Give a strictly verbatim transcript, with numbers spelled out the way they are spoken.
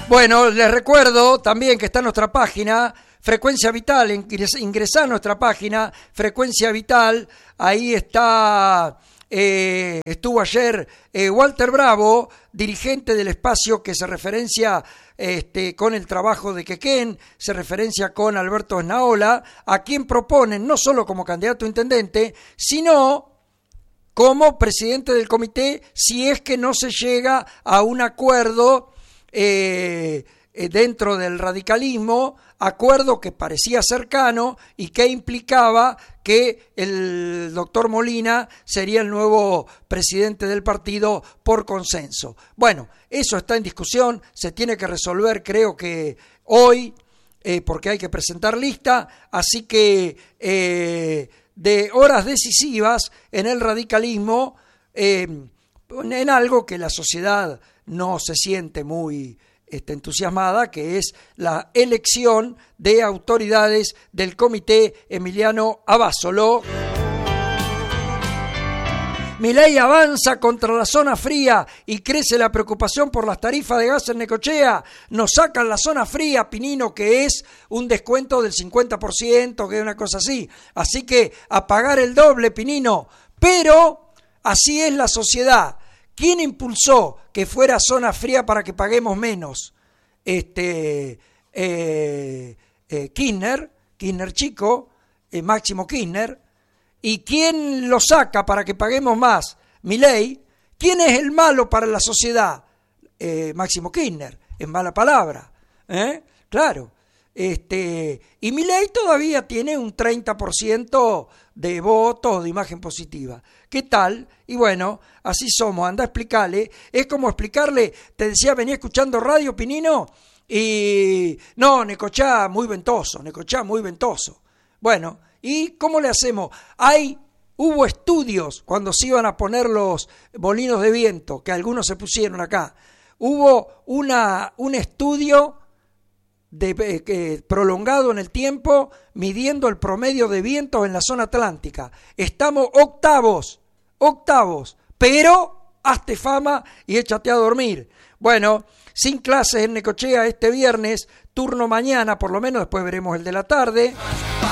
Bueno, les recuerdo también que está en nuestra página Frecuencia Vital, ingresá a nuestra página Frecuencia Vital, ahí está, eh, estuvo ayer eh, Walter Bravo, dirigente del espacio que se referencia este, con el trabajo de Quequén, se referencia con Alberto Esnaola, a quien proponen no solo como candidato a intendente, sino como presidente del comité, si es que no se llega a un acuerdo eh, dentro del radicalismo, acuerdo que parecía cercano y que implicaba que el doctor Molina sería el nuevo presidente del partido por consenso. Bueno, eso está en discusión, se tiene que resolver creo que hoy, eh, porque hay que presentar lista, así que eh, de horas decisivas en el radicalismo, eh, en algo que la sociedad no se siente muy Está entusiasmada, que es la elección de autoridades del comité Emiliano Abasolo. Milei avanza contra la zona fría y crece la preocupación por las tarifas de gas en Necochea. Nos sacan la zona fría, Pinino, que es un descuento del cincuenta por ciento, que es una cosa así. Así que a pagar el doble, Pinino. Pero así es la sociedad. ¿Quién impulsó que fuera zona fría para que paguemos menos? Este, eh, eh, Kirchner, Kirchner chico, eh, Máximo Kirchner. ¿Y quién lo saca para que paguemos más? Milei. ¿Quién es el malo para la sociedad? Eh, Máximo Kirchner, en mala palabra. ¿Eh? Claro. Este, y Milei todavía tiene un treinta por ciento de votos de imagen positiva. ¿Qué tal? Y bueno, así somos, anda a explicarle. Es como explicarle, te decía, venía escuchando radio, Pinino, y no, Necochea muy ventoso, Necochea muy ventoso. Bueno, ¿y cómo le hacemos? Hay, hubo estudios cuando se iban a poner los molinos de viento, que algunos se pusieron acá. Hubo una, un estudio De, eh, prolongado en el tiempo, midiendo el promedio de vientos en la zona atlántica. Estamos octavos, octavos, pero hazte fama y échate a dormir. Bueno, sin clases en Necochea este viernes, turno mañana, por lo menos después veremos el de la tarde.